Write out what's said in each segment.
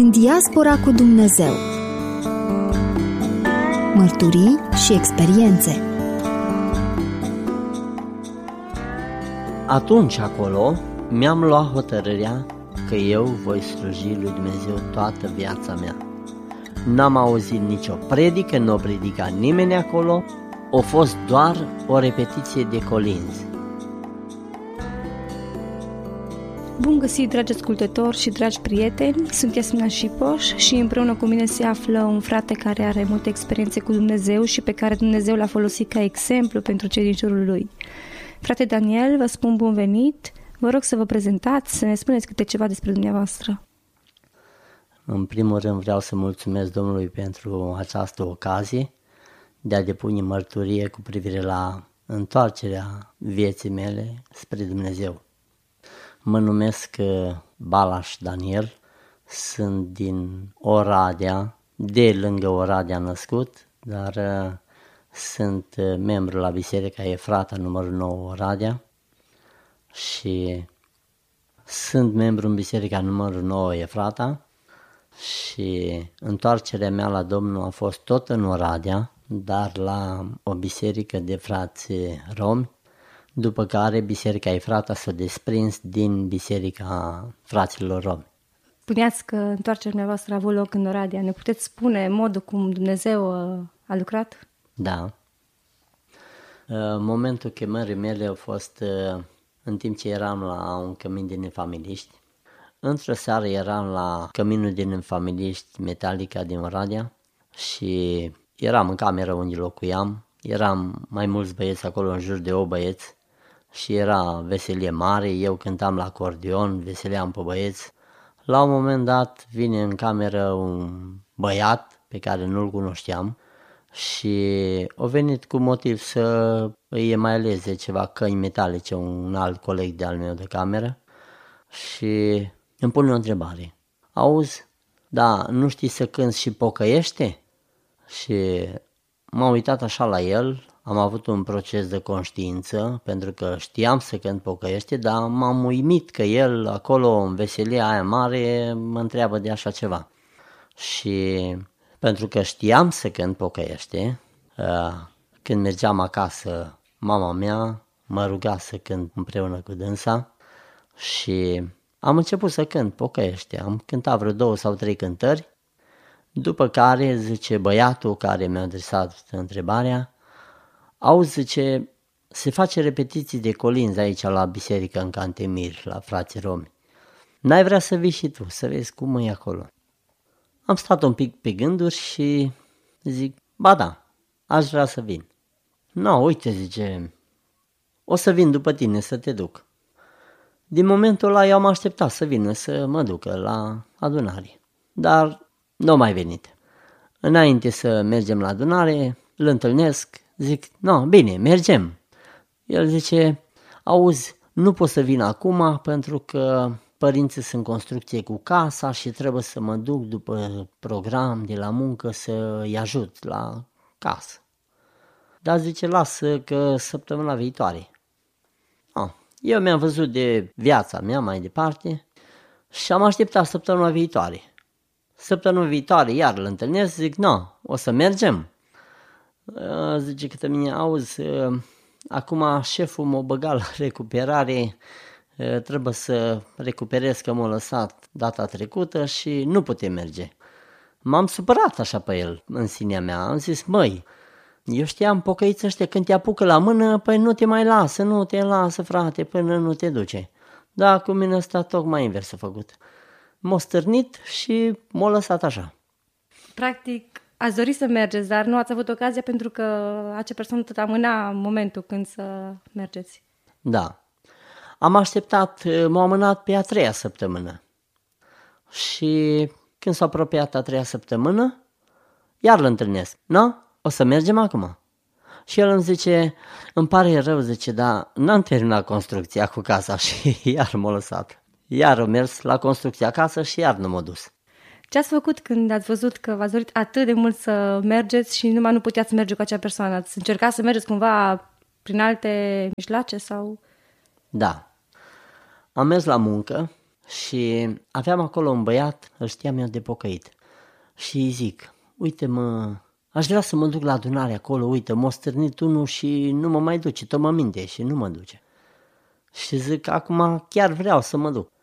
În diaspora cu Dumnezeu. Mărturii și experiențe. Atunci acolo mi-am luat hotărârea că eu voi sluji lui Dumnezeu toată viața mea. N-am auzit nicio predică, nu a predicat nimeni acolo, a fost doar o repetiție de colinzi. Bun găsit, dragi ascultători și dragi prieteni, sunt Iasmina Șipoș și împreună cu mine se află un frate care are multe experiențe cu Dumnezeu și pe care Dumnezeu l-a folosit ca exemplu pentru cei din jurul lui. Frate Daniel, vă spun bun venit, vă rog să vă prezentați, să ne spuneți câte ceva despre dumneavoastră. În primul rând vreau să mulțumesc Domnului pentru această ocazie de a depune mărturie cu privire la întoarcerea vieții mele spre Dumnezeu. Mă numesc Balaș Daniel, sunt din Oradea, de lângă Oradea născut, dar sunt membru la Biserica Efrata numărul 9 Oradea și sunt membru în Biserica numărul 9 Efrata și întoarcerea mea la Domnul a fost tot în Oradea, dar la o biserică de frați romi, după care Biserica Efrata s-a desprins din Biserica Fraților Romi. Spuneați că întoarcerea dumneavoastră a avut loc în Oradea. Ne puteți spune modul cum Dumnezeu a lucrat? Da. Momentul chemării mele a fost în timp ce eram la un cămin de nefamiliști. Într-o seară eram la căminul de nefamiliști Metalica din Oradea și eram în cameră unde locuiam. Eram mai mulți băieți acolo, în jur de 8 băieți. Și era veselie mare, eu cântam la acordeon, veseleam pe băieți. La un moment dat vine în cameră un băiat pe care nu-l cunoșteam și a venit cu motiv să îi emaileze ceva căi metalice, un alt coleg de-al meu de cameră și îmi pune o întrebare. Auzi, da, nu știi să cânți și pocăiește? Și m-am uitat așa la el. Am avut un proces de conștiință, pentru că știam să cânt pocăiește, dar m-am uimit că el acolo, în veselia aia mare, mă întreabă de așa ceva. Și pentru că știam să cânt pocăiește, când mergeam acasă, mama mea mă ruga să cânt împreună cu dânsa și am început să cânt pocăiește. Am cântat vreo 2 sau 3 cântări, după care, zice băiatul care mi-a adresat întrebarea, auzi, zice, se face repetiții de colinzi aici la biserică în Cantemir, la frații romi. N-ai vrea să vii și tu, să vezi cum e acolo? Am stat un pic pe gânduri și zic, ba da, aș vrea să vin. No, uite, zice, o să vin după tine să te duc. Din momentul ăla eu am așteptat să vină să mă ducă la adunare, dar nu a mai venit. Înainte să mergem la adunare, îl întâlnesc, zic, no, bine, mergem. El zice, auzi, nu pot să vin acum pentru că părinții sunt în construcție cu casa și trebuie să mă duc după program de la muncă să-i ajut la casă. Dar zice, lasă că săptămâna viitoare. Eu mi-am văzut de viața mea mai departe și am așteptat săptămâna viitoare. Săptămâna viitoare iar îl întâlnesc, zic, no, o să mergem. Zice către mine, auzi, acum șeful m-a băgat la recuperare, trebuie să recuperez că m-a lăsat data trecută și nu putem merge. M-am supărat așa pe el în sinea mea, am zis, măi, eu știam pocăiți ăștia când te apucă la mână, păi nu te mai lasă, nu te lasă frate până nu te duce. Da, cu mine ăsta tocmai invers a făcut. M-a stârnit și m-a lăsat așa. Practic, ați dorit să mergeți, dar nu ați avut ocazia pentru că acea persoană tot amâna momentul când să mergeți. Da. Am așteptat, m-a amânat pe a 3-a săptămână. Și când s-a apropiat a 3-a săptămână, iar îl întâlnesc. No? O să mergem acum? Și el îmi zice, îmi pare rău, zice, dar n-am terminat construcția cu casa și iar m-a lăsat. Iar am mers la construcția acasă și iar nu m-a dus. Ce ați făcut când ați văzut că v-ați dorit atât de mult să mergeți și numai nu puteați merge cu acea persoană? Ați încercat să mergeți cumva prin alte mijloace sau? Da. Am mers la muncă Și aveam acolo un băiat, îl știam eu de pocăit. Și îi zic, uite mă, aș vrea să mă duc la adunare acolo, uite, m-a stârnit unul și nu mă mai duce, tot mă minte și nu mă duce. Și zic, acum chiar vreau să mă duc.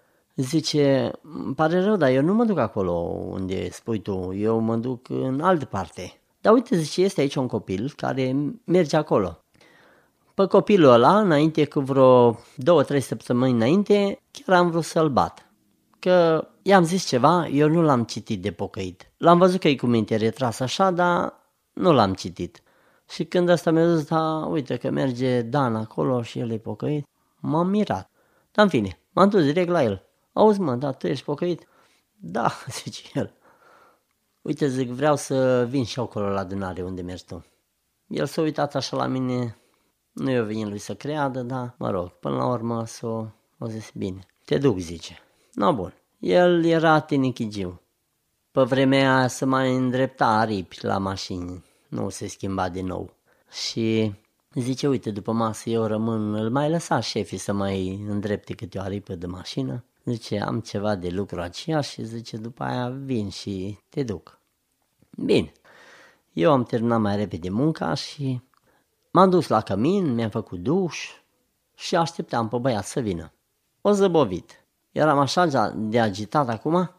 Zice, îmi pare rău, dar eu nu mă duc acolo unde spui tu, eu mă duc în altă parte. Dar uite, zice, este aici un copil care merge acolo. Pe copilul ăla, înainte cu vreo 2-3 săptămâni înainte, chiar am vrut să-l bat. Că i-am zis ceva, eu nu l-am citit de pocăit. L-am văzut că e cu minte retras așa, dar nu l-am citit. Și când ăsta mi-a zis, da, uite că merge Dan acolo și el e pocăit, m-am mirat. Dar în fine, m-am dus direct la el. Auzi mă, da, tu ești pocăit? Da, zice el. Uite, zic, vreau să vin și acolo la adunare unde mergi tu. El s-a uitat așa la mine, nu i-a venit lui să creadă, dar mă rog, până la urmă o zis, bine, te duc, zice. No, bun, el era tinichigiu. Pe vremea aia se mai îndrepta aripi la mașini, nu se schimba din nou. Și zice, uite, după masă eu rămân, îl mai lăsa șefii să mai îndrepte câte o aripă de mașină. Zice, am ceva de lucru aceea și zice, după aia vin și te duc. Bine, eu am terminat mai repede munca și m-am dus la cămin, mi-am făcut duș și așteptam pe băiat să vină. O zăbovit. Eram așa de agitat acum.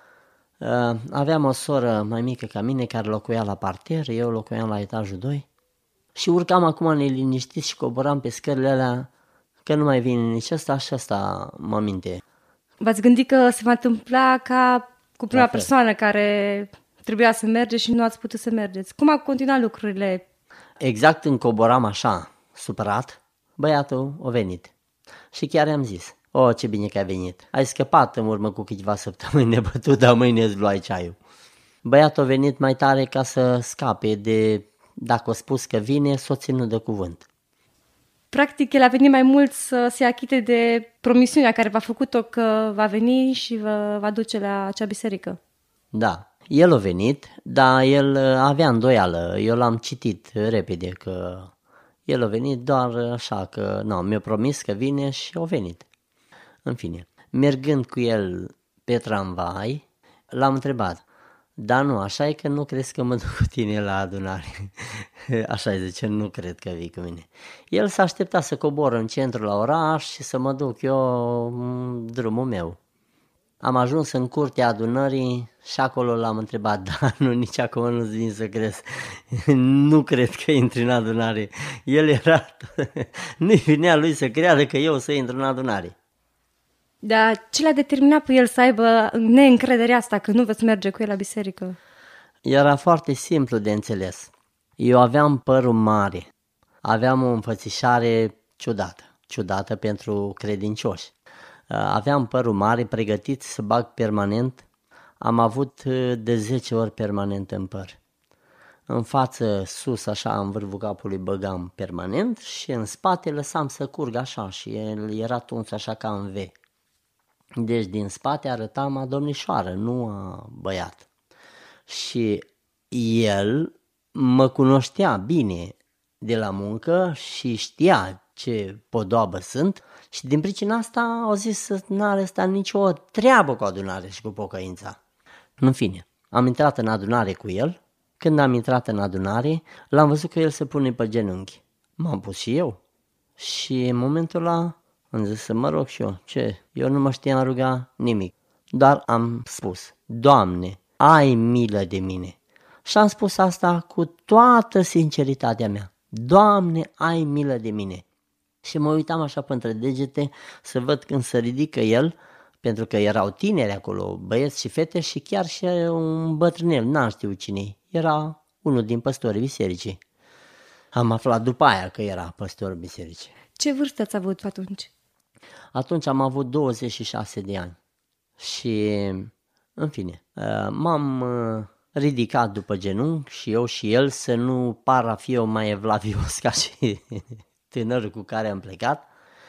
Aveam o soră mai mică ca mine care locuia la parter, eu locuiam la etajul 2 și urcam acum neliniștit și coboram pe scările alea că nu mai vine nici ăsta și ăsta mă minte. V-ați gândit că se va întâmpla ca cu prima persoană care trebuia să mergeți și nu ați putut să mergeți. Cum au continuat lucrurile? Exact când coboram așa, supărat, băiatul a venit. Și chiar i-am zis, ce bine că ai venit. Ai scăpat în urmă cu câteva săptămâni nebătut, dar mâine îți luai ceaiul. Băiatul a venit mai tare ca să scape de, dacă a spus că vine, s-o ținut de cuvânt. Practic, el a venit mai mult să se achite de promisiunea care v-a făcut-o că va veni și vă va duce la acea biserică. Da, el a venit, dar el avea îndoială. Eu l-am citit repede că el a venit doar așa că mi-a promis că vine și a venit. În fine, mergând cu el pe tramvai, l-am întrebat, dar nu, așa e că nu crezi că mă duc cu tine la adunare? Așa zice, nu cred că vii cu mine. El s-a așteptat să cobor în centru la oraș și să mă duc eu drumul meu. Am ajuns în curtea adunării și acolo l-am întrebat, da, nu, nici acum nu-ți vin să crezi, nu cred că intri în adunare. El era, nu-i vinea lui să creadă că eu să intru în adunare. Dar ce l-a determinat pe el să aibă neîncrederea asta că nu veți merge cu el la biserică? Era foarte simplu de înțeles. Eu aveam părul mare, aveam o înfățișare ciudată pentru credincioși. Aveam părul mare, pregătit să bag permanent, am avut de 10 ori permanent în păr. În față, sus, așa, în vârful capului băgam permanent și în spate lăsam să curg așa și el era tuns așa ca în V. Deci din spate arătam a domnișoară, nu a băiat. Și el mă cunoștea bine de la muncă și știa ce podoabă sunt și din pricina asta au zis să n-are ăsta nicio treabă cu adunare și cu pocăința. În fine, am intrat în adunare cu el. Când am intrat în adunare, l-am văzut că el se pune pe genunchi. M-am pus și eu. Și în momentul ăla am zis să mă rog și eu. Ce? Eu nu mă știam ruga nimic. Doar am spus, Doamne, ai milă de mine. Și am spus asta cu toată sinceritatea mea. Doamne, ai milă de mine. Și mă uitam așa pe între degete să văd când se ridică el, pentru că erau tineri acolo, băieți și fete și chiar și un bătrânel, n-am știut cine. Era unul din păstorii bisericii. Am aflat după aia că era păstor bisericii. Ce vârstă ați avut atunci? Atunci am avut 26 de ani. Și, în fine, m-am ridicat după genunchi și eu și el să nu par a fi eu mai evlavios ca și tânărul cu care am plecat.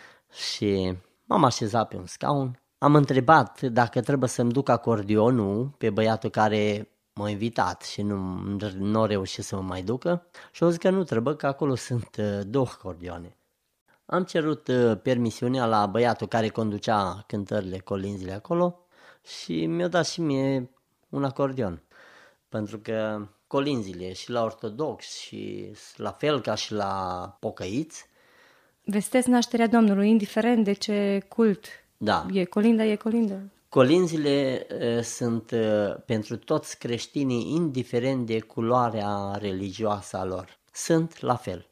Și m-am așezat pe un scaun. Am întrebat dacă trebuie să-mi duc acordionul pe băiatul care m-a invitat și nu a reușit să mă mai ducă și au zis că nu trebuie, că acolo sunt 2 acordioane. Am cerut permisiunea la băiatul care conducea cântările, colinzile acolo și mi-a dat și mie un acordeon. Pentru că colinzile și la ortodox și la fel ca și la pocăiți. Vestesc nașterea Domnului, indiferent de ce cult. Da. E colindă. Colinzile sunt pentru toți creștinii, indiferent de culoarea religioasă a lor. Sunt la fel.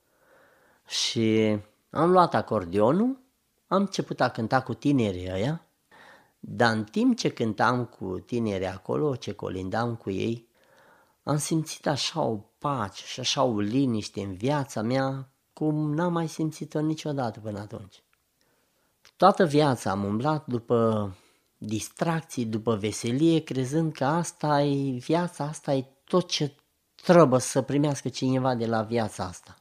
Și am luat acordeonul, am început a cânta cu tinerii ăia, dar în timp ce cântam cu tinerii acolo, ce colindam cu ei, am simțit așa o pace și așa o liniște în viața mea, cum n-am mai simțit-o niciodată până atunci. Toată viața am umblat după distracții, după veselie, crezând că asta e viața, asta e tot ce trebuie să primească cineva de la viața asta.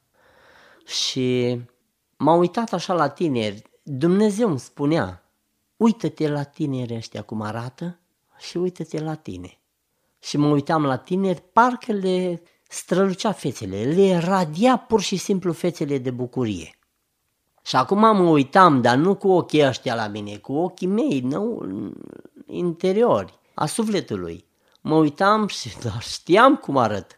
Și m-am uitat așa la tineri, Dumnezeu îmi spunea, uită-te la tineri ăștia cum arată și uită-te la tine. Și mă uitam la tineri, parcă le strălucea fețele, le radia pur și simplu fețele de bucurie. Și acum mă uitam, dar nu cu ochii ăștia la mine, cu ochii mei, nu, interiori, a sufletului. Mă uitam și știam cum arăt.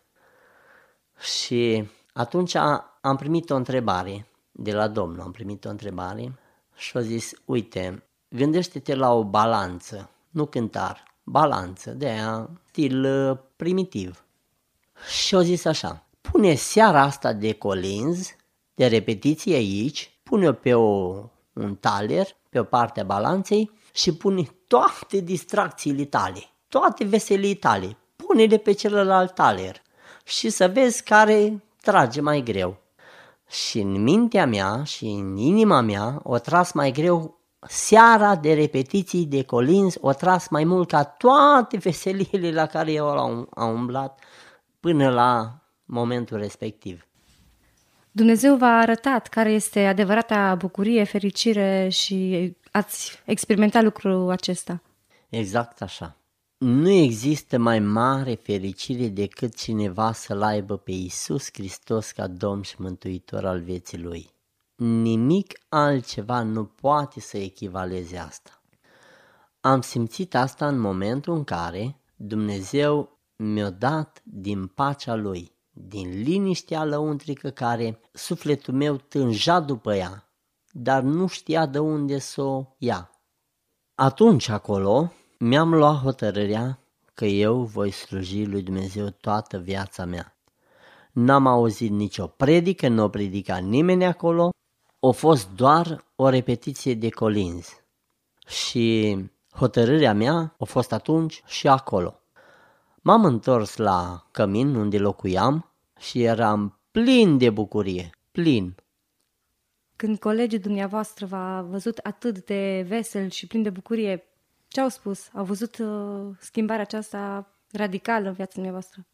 Și atunci am primit o întrebare de la Domnul, și a zis, uite, gândește-te la o balanță, nu cântar, balanță, de aia stil primitiv. Și a zis așa, pune seara asta de colinzi, de repetiție aici, pune-o pe un taler, pe o parte a balanței și pune toate distracțiile tale, toate veselii tale, pune-le pe celălalt taler și să vezi care trage mai greu. Și în mintea mea și în inima mea o tras mai greu seara de repetiții de colinzi, o tras mai mult ca toate veseliile la care eu am umblat până la momentul respectiv. Dumnezeu v-a arătat care este adevărata bucurie, fericire și ați experimentat lucrul acesta. Exact așa. Nu există mai mare fericire decât cineva să-L aibă pe Iisus Hristos ca Domn și Mântuitor al vieții Lui. Nimic altceva nu poate să echivaleze asta. Am simțit asta în momentul în care Dumnezeu mi-a dat din pacea Lui, din liniștea lăuntrică care sufletul meu tânja după ea, dar nu știa de unde să o ia. Atunci acolo mi-am luat hotărârea că eu voi sluji lui Dumnezeu toată viața mea. N-am auzit nicio predică, nu a predicat nimeni acolo, a fost doar o repetiție de colinzi. Și hotărârea mea a fost atunci și acolo. M-am întors la cămin unde locuiam și eram plin de bucurie, plin. Când colegii dumneavoastră v-a văzut atât de vesel și plin de bucurie, ce au spus? Au văzut schimbarea aceasta radicală în viața dumneavoastră?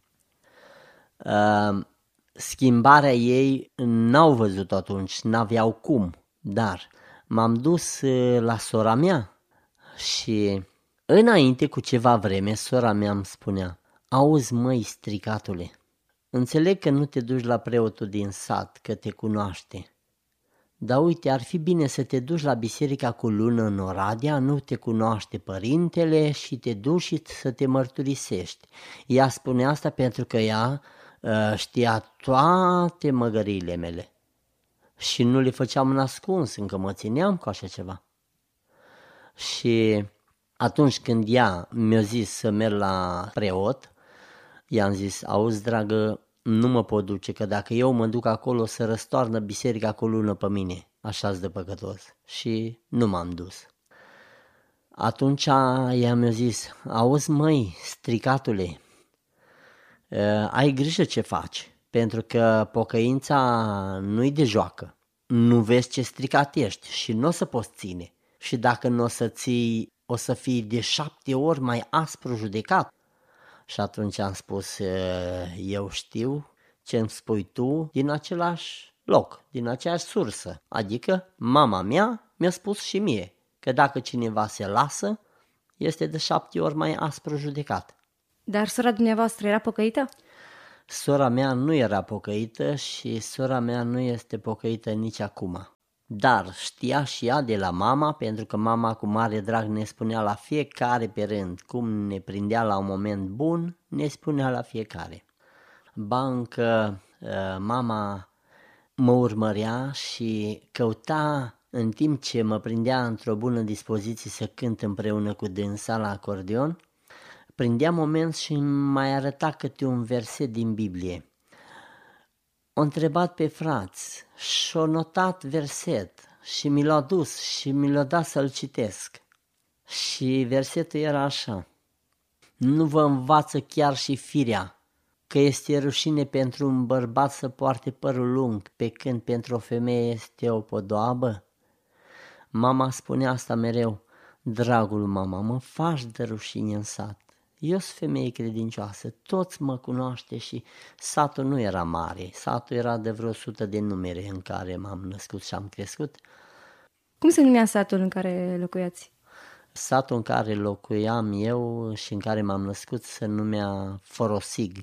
Schimbarea ei n-au văzut atunci, n-aveau cum, dar m-am dus la sora mea și înainte cu ceva vreme sora mea îmi spunea, auzi măi stricatule, înțeleg că nu te duci la preotul din sat, că te cunoaște. Dar uite, ar fi bine să te duci la biserica cu lună în Oradea, nu te cunoaște părintele și te duci și să te mărturisești. Ea spune asta pentru că ea știa toate măgăriile mele și nu le făceam în ascuns, încă mă țineam cu așa ceva. Și atunci când ea mi-a zis să merg la preot, i-am zis, auzi dragă, nu mă pot duce, că dacă eu mă duc acolo să răstoarnă biserica cu lună pe mine, așa-s de păcătos. Și nu m-am dus. Atunci ea mi-a zis, auzi măi, stricatule, ai grijă ce faci, pentru că pocăința nu-i de joacă. Nu vezi ce stricat ești și nu o să poți ține. Și dacă nu o să ții, o să fii de 7 ori mai aspru judecat. Și atunci am spus, eu știu ce îmi spui tu din același loc, din aceeași sursă. Adică mama mea mi-a spus și mie că dacă cineva se lasă, este de 7 ori mai aspru judecat. Dar sora dumneavoastră era pocăită? Sora mea nu era pocăită și sora mea nu este pocăită nici acum. Dar știa și ea de la mama, pentru că mama cu mare drag ne spunea la fiecare pe rând, cum ne prindea la un moment bun, ne spunea la fiecare. Ba încă mama mă urmărea și căuta, în timp ce mă prindea într-o bună dispoziție să cânt împreună cu dânsa la acordeon, prindea moment și mai arăta câte un verset din Biblie. O întrebat pe frați și-o notat verset și mi l-a dus și mi l-a dat să-l citesc. Și versetul era așa: nu vă învață chiar și firea că este rușine pentru un bărbat să poarte părul lung, pe când pentru o femeie este o podoabă? Mama spunea asta mereu: dragul mama, mă faci de rușine în sat. Eu sunt femeie credincioasă, toți mă cunoaște și satul nu era mare, satul era de vreo 100 de numere în care m-am născut și am crescut. Cum se numea satul în care locuiați? Satul în care locuiam eu și în care m-am născut se numea Forosig.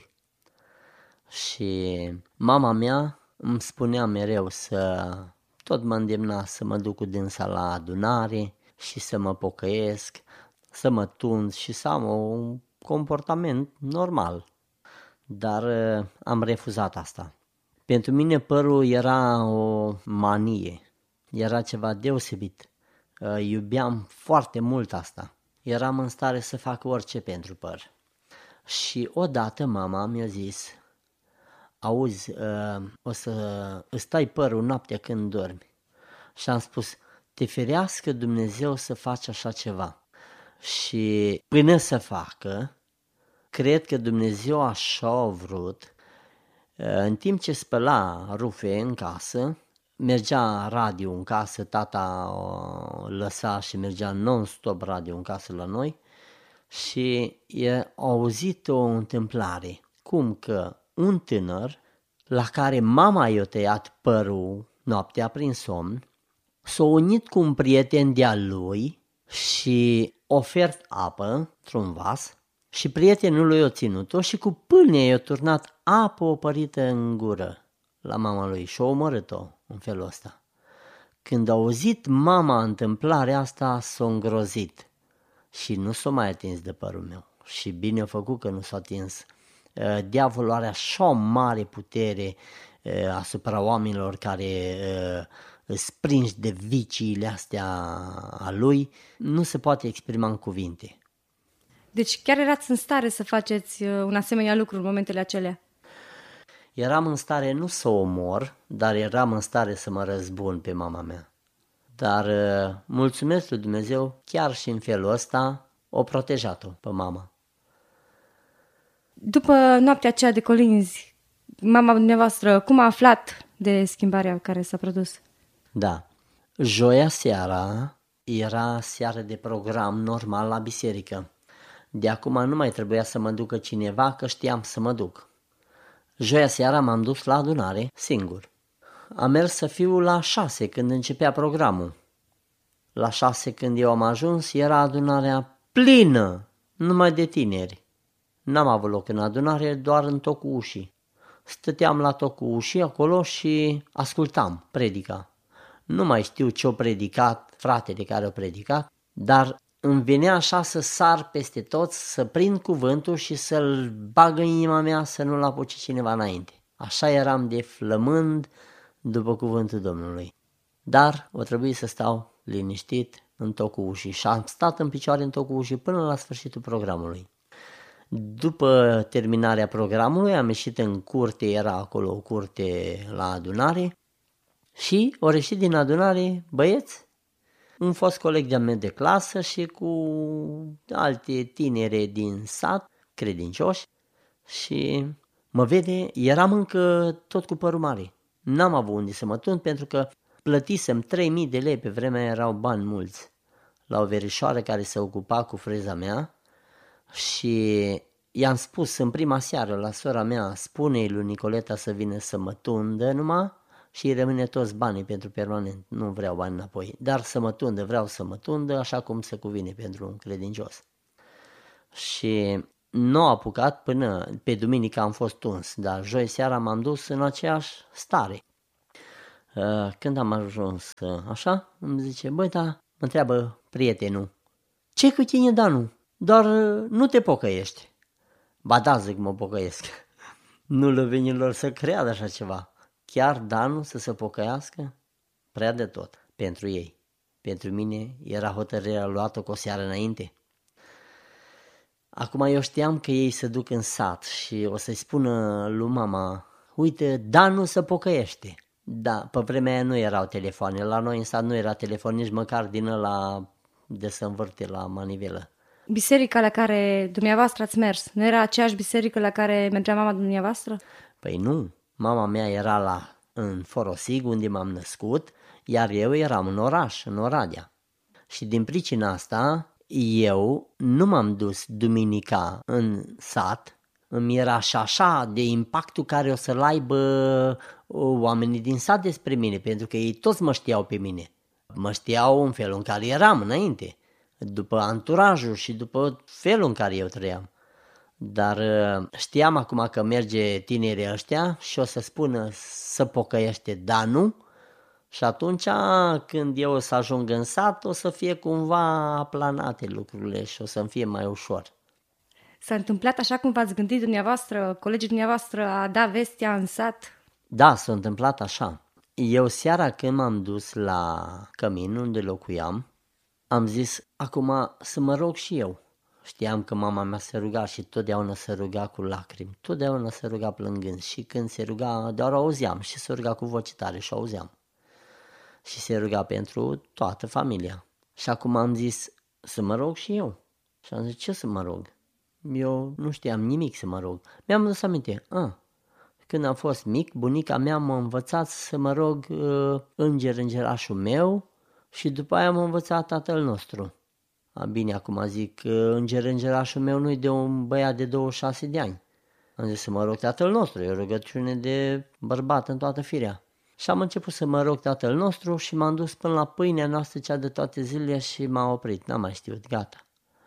Și mama mea îmi spunea mereu tot mă îndemna să mă duc cu dânsa la adunare și să mă pocăiesc, să mă tund și să am un comportament normal. Dar am refuzat asta. Pentru mine părul era o manie, era ceva deosebit. Iubeam foarte mult asta. Eram în stare să fac orice pentru păr. Și odată mama mi-a zis: auzi, o să îți tai părul noaptea când dormi. Și am spus: te ferească Dumnezeu să faci așa ceva. Și până să facă, cred că Dumnezeu așa a vrut, în timp ce spăla rufe în casă, mergea radio în casă, tata o lăsa și mergea non-stop radio în casă la noi și a auzit o întâmplare, cum că un tânăr la care mama i-a tăiat părul noaptea prin somn, s-a unit cu un prieten de-a lui și ofert apă într-un vas și prietenul lui a ținut-o și cu pâlnie i-a turnat apă opărită în gură la mama lui și a omorât-o în felul ăsta. Când a auzit mama întâmplarea asta, s-a îngrozit și nu s-a mai atins de părul meu. Și bine a făcut că nu s-a atins. Diavolul are așa o mare putere asupra oamenilor care îți prinși de viciile astea a lui, nu se poate exprima în cuvinte. Deci chiar erați în stare să faceți un asemenea lucru în momentele acelea? Eram în stare nu să o omor, dar eram în stare să mă răzbun pe mama mea. Dar mulțumesc lui Dumnezeu, chiar și în felul ăsta, o protejat-o pe mama. După noaptea aceea de colinzi, mama dumneavoastră cum a aflat de schimbarea care s-a produs? Da, joia seara era seară de program normal la biserică. De acum nu mai trebuia să mă ducă cineva, că știam să mă duc. Joia seara m-am dus la adunare singur. Am mers să fiu la 6 când începea programul. La 6 când eu am ajuns era adunarea plină, numai de tineri. N-am avut loc în adunare, doar în tocul ușii. Stăteam la tocul ușii acolo și ascultam predica. Nu mai știu ce-o predicat fratele care o predicat, dar îmi venea așa să sar peste toți, să prind cuvântul și să-l bag în inima mea să nu-l apuce cineva înainte. Așa eram de flămând după cuvântul Domnului. Dar o trebuie să stau liniștit în tocul ușii și am stat în picioare în tocul ușii până la sfârșitul programului. După terminarea programului am ieșit în curte, era acolo o curte la adunare și au ieșit din adunare băieți, un fost coleg de-a meu de clasă și cu alte tinere din sat, credincioși, și mă vede, eram încă tot cu părul mare. N-am avut unde să mă tund pentru că plătisem 3.000 de lei, pe vremea erau bani mulți, la o verișoară care se ocupa cu freza mea și i-am spus în prima seară la sora mea: spune-i lui Nicoleta să vină să mă tundă numai și îi rămâne toți banii pentru permanent, nu vreau bani înapoi, dar să mă tundă, vreau să mă tundă așa cum se cuvine pentru un credincios. Și nu a apucat până pe duminică am fost tuns, dar joi seara m-am dus în aceeași stare. Când am ajuns așa, îmi zice, băi, da, mă întreabă prietenul, ce cu tine, Danu? Doar nu te pocăiești. Ba da, zic, mă pocăiesc. Nu le venilor să creadă așa ceva. Chiar Danu să se pocăiască? Prea de tot pentru ei. Pentru mine era hotărârea luată cu o seară înainte. Acum eu știam că ei se duc în sat și o să-i spună lui mama, uite, Danu se pocăiește. Da, pe vremea aia nu erau telefoane, la noi în sat nu era telefon, nici măcar din ăla de să învârte la manivelă. Biserica la care dumneavoastră ați mers, nu era aceeași biserică la care mergea mama dumneavoastră? Păi nu, mama mea era în Forosig, unde m-am născut, iar eu eram în oraș, în Oradea. Și din pricina asta, eu nu m-am dus duminica în sat, îmi era și așa de impactul care o să-l aibă oamenii din sat despre mine, pentru că ei toți mă știau pe mine. Mă știau în felul în care eram înainte, după anturajul și după felul în care eu trăiam. Dar știam acum că merge tinerii ăștia și o să spună să pocăiește Danu și atunci când eu o să ajung în sat o să fie cumva aplanate lucrurile și o să-mi fie mai ușor. S-a întâmplat așa cum v-ați gândit dumneavoastră, colegii dumneavoastră, a da vestea în sat? Da, s-a întâmplat așa. Eu seara când m-am dus la cămin unde locuiam, am zis acum să mă rog și eu. Știam că mama mea se ruga și totdeauna se ruga cu lacrimi, totdeauna se ruga plângând și când se ruga, doar auzeam și se ruga cu voce tare și auzeam. Și se ruga pentru toată familia. Și acum am zis să mă rog și eu. Și am zis ce să mă rog? Eu nu știam nimic să mă rog. Mi-am dus aminte, când am fost mic, bunica mea m-a învățat să mă rog îngerașul meu și după aia m-a învățat Tatăl nostru. Bine, acum zic, îngerașul meu nu-i de un băiat de 26 de ani. Am zis să mă rog Tatăl nostru, e o rugăciune de bărbat în toată firea. Și am început să mă rog Tatăl nostru și m-am dus până la pâinea noastră cea de toate zilele și m-a oprit, n-am mai știut, gata.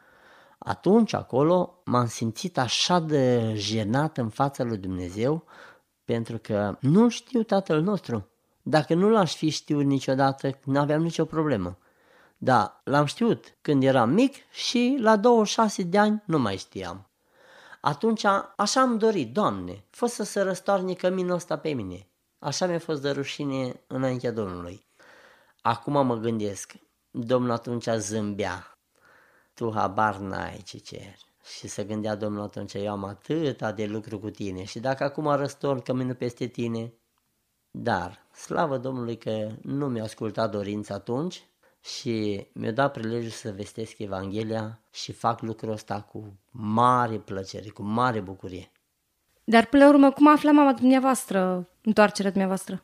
Atunci acolo m-am simțit așa de jenat în fața lui Dumnezeu pentru că nu știu Tatăl nostru. Dacă nu l-aș fi știut niciodată, n-aveam nicio problemă. Da, l-am știut când eram mic și la 26 de ani nu mai știam. Atunci așa am dorit, Doamne, fă să se răstoarne căminul ăsta pe mine. Așa mi-a fost de rușine înaintea Domnului. Acum mă gândesc, Domnul atunci zâmbea, tu habar n-ai ce ceri. Și se gândea Domnul atunci, eu am atâta de lucru cu tine și dacă acum răstorn căminul peste tine. Dar, slavă Domnului că nu mi-a ascultat dorința atunci și mi-a dat prilejul să vestesc Evanghelia și fac lucrul ăsta cu mare plăcere, cu mare bucurie. Dar până la urmă, cum a aflat mama dumneavoastră întoarcerea dumneavoastră?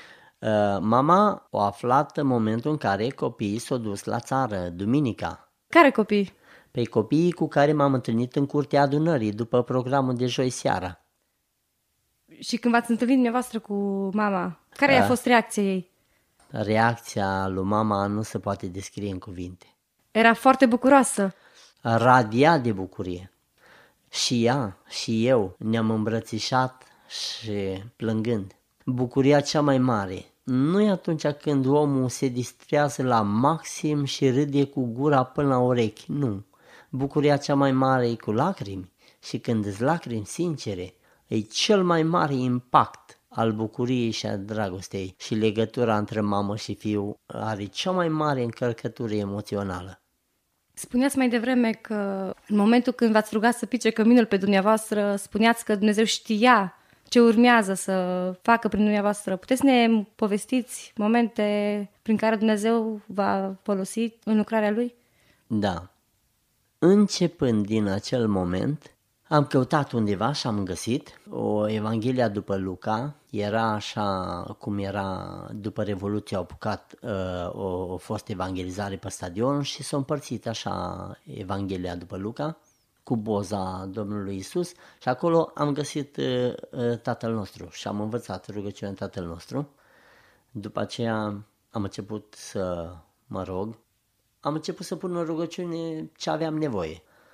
Mama a aflat în momentul în care copiii s-au dus la țară, duminica. Care copii? Pe copiii cu care m-am întâlnit în curtea adunării după programul de joi seara. Și când v-ați întâlnit dumneavoastră cu mama, care a fost reacția ei? Reacția lui mama nu se poate descrie în cuvinte. Era foarte bucuroasă. Radia de bucurie. Și ea și eu ne-am îmbrățișat și plângând. Bucuria cea mai mare nu e atunci când omul se distrează la maxim și râde cu gura până la urechi, nu. Bucuria cea mai mare e cu lacrimi și când îți lacrimi sincere, e cel mai mare impact al bucuriei și a dragostei și legătura între mamă și fiu are cea mai mare încărcătură emoțională. Spuneați mai devreme că în momentul când v-ați rugat să pice căminul pe dumneavoastră, spuneați că Dumnezeu știa ce urmează să facă prin dumneavoastră. Puteți să ne povestiți momente prin care Dumnezeu v-a folosit în lucrarea Lui? Da. Începând din acel moment, am căutat undeva și am găsit o Evanghelia după Luca, era așa cum era după Revoluție, au apucat, o fost evangelizare pe stadion și s-a împărțit așa Evanghelia după Luca cu boza Domnului Isus și acolo am găsit Tatăl nostru și am învățat rugăciunea Tatăl nostru. După aceea am început să mă rog, am început să pun în rugăciune ce aveam nevoie.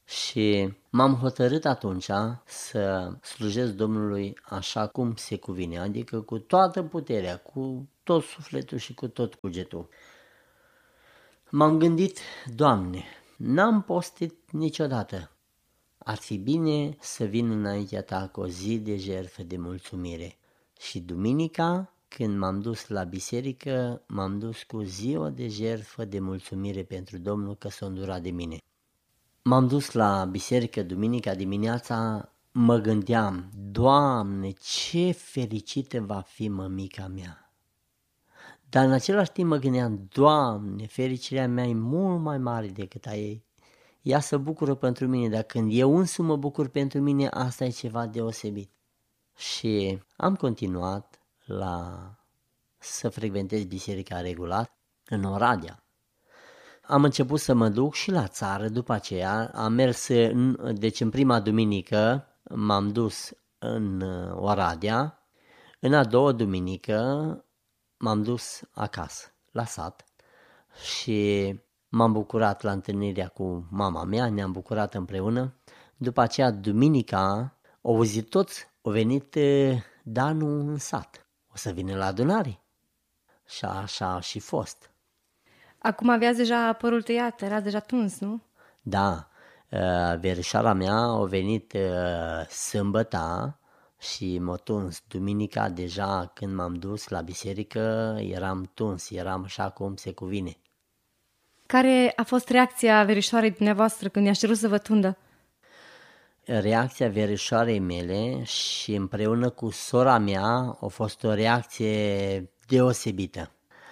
Și m-am hotărât atunci să slujesc Domnului așa cum se cuvine, adică cu toată puterea, cu tot sufletul și cu tot cugetul. M-am gândit, Doamne, n-am postit niciodată. Ar fi bine să vin înaintea Ta cu o zi de jertfă de mulțumire. Și duminica, când m-am dus la biserică, m-am dus cu ziua de jertfă de mulțumire pentru Domnul că s-a îndurat de mine. M-am dus la biserică duminica dimineața, mă gândeam, Doamne, ce fericită va fi mămica mea. Dar în același timp mă gândeam, Doamne, fericirea mea e mult mai mare decât a ei. Ea se bucură pentru mine, dar când eu însumi mă bucur pentru mine, asta e ceva deosebit. Și am continuat să frecventez biserica regulat în Oradea. Am început să mă duc și la țară după aceea, am mers, deci în prima duminică m-am dus în Oradea, în a doua duminică m-am dus acasă, la sat și m-am bucurat la întâlnirea cu mama mea, ne-am bucurat împreună. După aceea duminica au auzit toți, au venit Danu în sat, o să vină la adunare și așa a și fost. Acum aveați deja părul tăiat, erați deja tuns, nu? Da, verișoara mea a venit sâmbăta și m-a tuns. Duminica deja când m-am dus la biserică eram tuns, eram așa cum se cuvine. Care a fost reacția verișoarei dumneavoastră când i-a cerut să vă tundă? Reacția verișoarei mele și împreună cu sora mea a fost o reacție deosebită.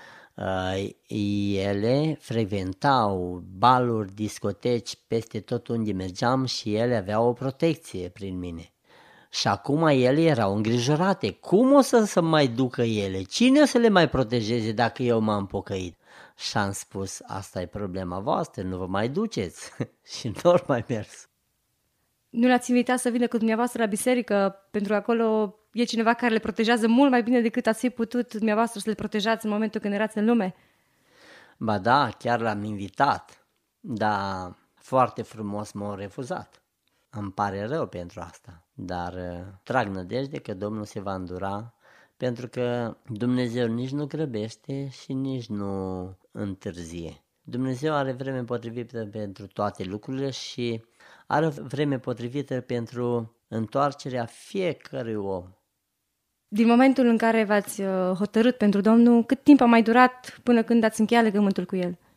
Ele frecventau baluri, discoteci peste tot unde mergeam și ele aveau o protecție prin mine. Și acum ele erau îngrijorate. Cum o să mai ducă ele? Cine o să le mai protejeze dacă eu m-am pocăit? Și am spus, asta e problema voastră, nu vă mai duceți. Și nu ori mai mers. Nu l-ați invitat să vină cu dumneavoastră la biserică, pentru că acolo e cineva care le protejează mult mai bine decât ați fi putut dumneavoastră să le protejați în momentul când erați în lume? Ba da, chiar l-am invitat, dar foarte frumos m-au refuzat. Îmi pare rău pentru asta, dar trag nădejde că Domnul se va îndura, pentru că Dumnezeu nici nu grăbește și nici nu întârzie. Dumnezeu are vreme potrivită pentru toate lucrurile și are vreme potrivită pentru întoarcerea fiecărui om. Din momentul în care v-ați hotărât pentru Domnul, cât timp a mai durat până când ați încheiat legământul cu El?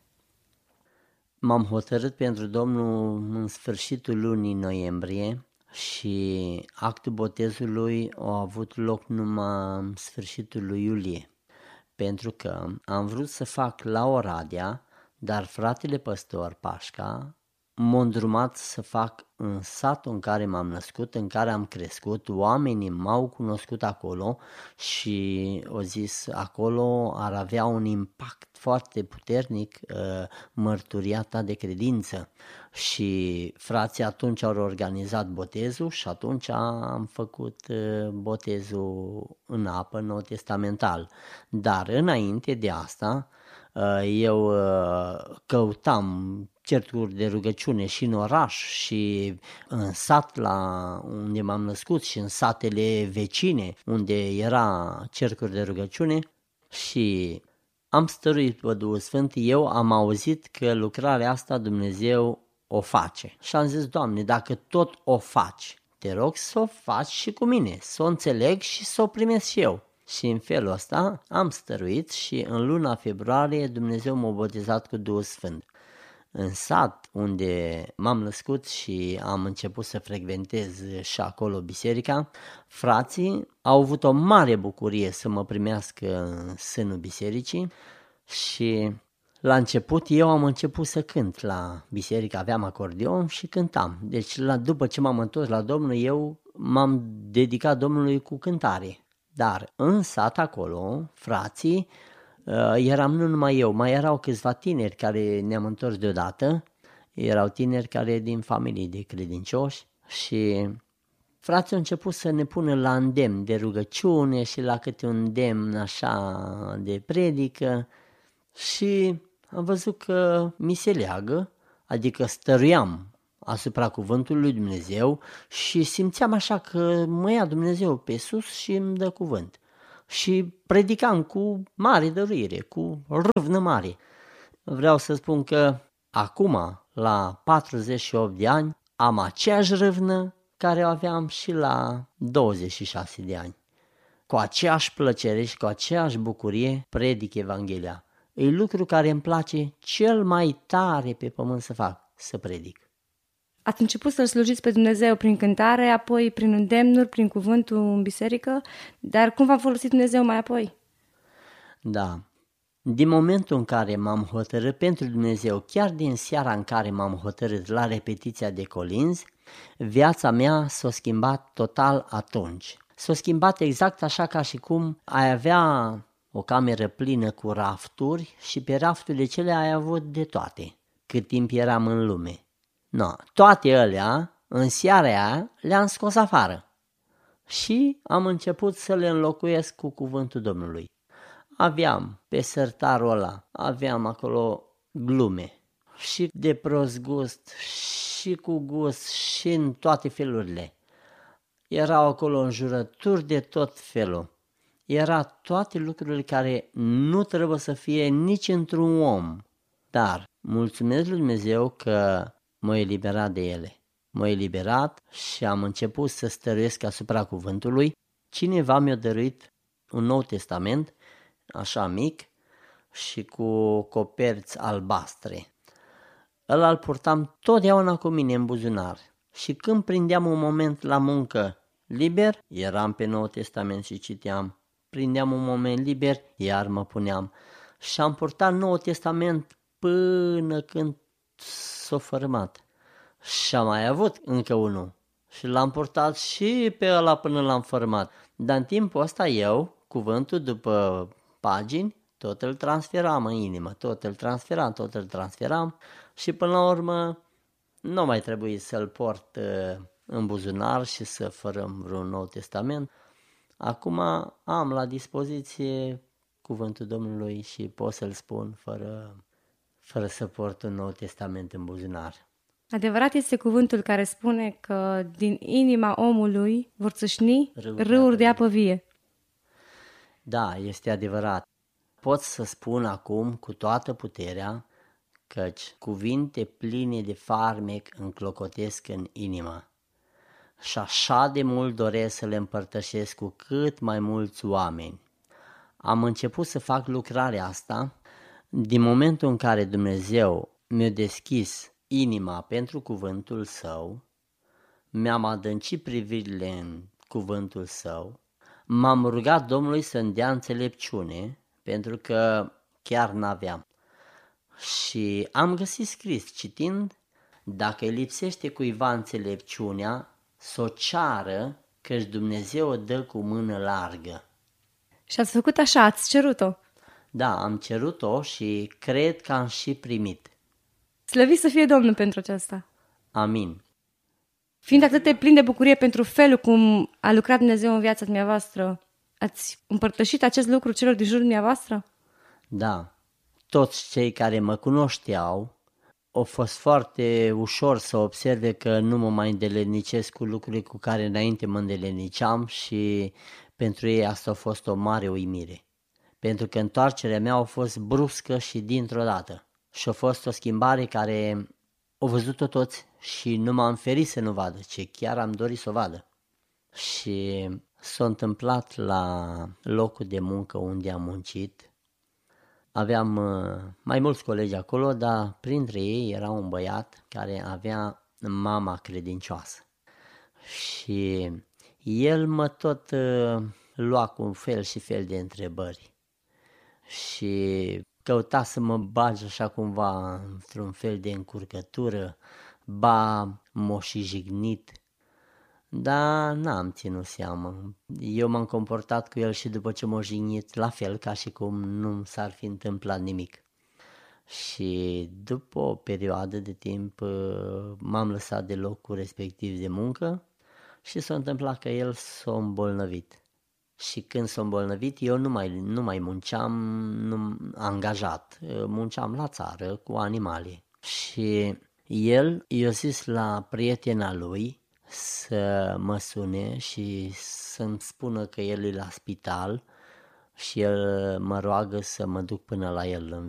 M-am hotărât pentru Domnul în sfârșitul lunii noiembrie și actul botezului a avut loc numai în sfârșitul lui iulie, pentru că am vrut să fac la Oradea, dar fratele păstor Pașca m-a îndrumat să fac în satul în care m-am născut, în care am crescut, oamenii m-au cunoscut acolo și au zis acolo ar avea un impact foarte puternic mărturia ta de credință. Și frații atunci au organizat botezul și atunci am făcut botezul în apă nou-testamental. Dar înainte de asta eu căutam cercuri de rugăciune și în oraș și în sat la unde m-am născut și în satele vecine unde era cercuri de rugăciune și am stăruit pe Duhul Sfânt. Eu am auzit că lucrarea asta Dumnezeu o face și am zis, Doamne, dacă tot o faci, te rog să o faci și cu mine, să o înțeleg și să o primesc și eu. Și în felul ăsta am stăruit și în luna februarie Dumnezeu m-a botezat cu Duhul Sfânt. În sat unde m-am născut și am început să frecventez și acolo biserica, frații au avut o mare bucurie să mă primească în sânul bisericii și la început eu am început să cânt la biserică, aveam acordeon și cântam. Deci după ce m-am întors la Domnul, eu m-am dedicat Domnului cu cântare. Dar în sat acolo, frații, eram nu numai eu, mai erau câțiva tineri care ne-am întors deodată, erau tineri care din familii de credincioși și frații au început să ne pună la îndemn de rugăciune și la câte un îndemn așa de predică și am văzut că mi se leagă, adică stăruiam asupra cuvântului lui Dumnezeu și simțeam așa că mă ia Dumnezeu pe sus și îmi dă cuvânt. Și predicam cu mare dăruire, cu râvnă mare. Vreau să spun că acum, la 48 de ani, am aceeași râvnă care o aveam și la 26 de ani. Cu aceeași plăcere și cu aceeași bucurie predic Evanghelia. E lucru care îmi place cel mai tare pe pământ să fac, să predic. Ați început să-L slujiți pe Dumnezeu prin cântare, apoi prin îndemnuri, prin cuvântul în biserică, dar cum v-a folosit Dumnezeu mai apoi? Da, din momentul în care m-am hotărât pentru Dumnezeu, chiar din seara în care m-am hotărât la repetiția de colinzi, viața mea s-a schimbat total atunci. S-a schimbat exact așa ca și cum ai avea o cameră plină cu rafturi și pe rafturile cele ai avut de toate, cât timp eram în lume. No, toate alea, în seara aia, le-am scos afară și am început să le înlocuiesc cu cuvântul Domnului. Aveam pe sertarul ăla, aveam acolo glume și de prost gust și cu gust și în toate felurile. Erau acolo înjurături de tot felul. Era toate lucrurile care nu trebuie să fie nici într-un om. Dar mulțumesc lui Dumnezeu că m-a eliberat de ele. M-a eliberat și am început să stăruiesc asupra cuvântului. Cineva mi-a dăruit un Nou Testament, așa mic, și cu coperți albastre. Ăla îl purtam totdeauna cu mine în buzunar. Și când prindeam un moment la muncă liber, eram pe Nou Testament și citeam. Prindeam un moment liber, iar mă puneam. Și am purtat Nou Testament până când s-a fărâmat. Și am mai avut încă unul. Și l-am purtat și pe ăla până l-am fărâmat. Dar în timpul ăsta eu, cuvântul după pagini, tot îl transferam în inimă, tot îl transferam și până la urmă nu mai trebuie să-l port în buzunar și să fărâm vreun Nou Testament. Acum am la dispoziție cuvântul Domnului și pot să-l spun fără să port un Nou Testament în buzunar. Adevărat este cuvântul care spune că din inima omului vor țâșni râuri de apă vie. Da, este adevărat. Pot să spun acum cu toată puterea căci cuvinte pline de farmec înclocotesc în inimă și așa de mult doresc să le împărtășesc cu cât mai mulți oameni. Am început să fac lucrarea asta din momentul în care Dumnezeu mi-a deschis inima pentru cuvântul Său, mi-am adâncit privirile în cuvântul Său, m-am rugat Domnului să-mi dea înțelepciune, pentru că chiar n-aveam. Și am găsit scris, citind, dacă îi lipsește cuiva înțelepciunea, s-o ceară, căci Dumnezeu o dă cu mână largă. Și ați făcut așa, ați cerut-o. Da, am cerut-o și cred că am și primit. Slăvit să fie Domnul pentru aceasta. Amin. Fiind atât de plin de bucurie pentru felul cum a lucrat Dumnezeu în viața dumneavoastră, ați împărtășit acest lucru celor din jurul dumneavoastră? Da, toți cei care mă cunoșteau, a fost foarte ușor să observe că nu mă mai îndelenicesc cu lucrurile cu care înainte mă îndeleniceam și pentru ei asta a fost o mare uimire. Pentru că întoarcerea mea a fost bruscă și dintr-o dată. Și a fost o schimbare care au văzut-o toți și nu m-am ferit să nu vadă, ci chiar am dorit să o vadă. Și s-a întâmplat la locul de muncă unde am muncit. Aveam mai mulți colegi acolo, dar printre ei era un băiat care avea mama credincioasă. Și el mă tot lua cu un fel și fel de întrebări. Și căuta să mă bage așa cumva într-un fel de încurcătură, ba m-o și jignit. Dar n-am ținut seama. Eu m-am comportat cu el și după ce m-a jignit, la fel ca și cum nu s-ar fi întâmplat nimic. Și după o perioadă de timp m-am lăsat de locul respectiv de muncă și s-a întâmplat că el s-a îmbolnăvit. Și când s-a îmbolnăvit, eu nu mai munceam angajat, munceam la țară cu animale. Și El i-a zis la prietena lui să mă sune și să-mi spună că el e la spital și el mă roagă să mă duc până la el în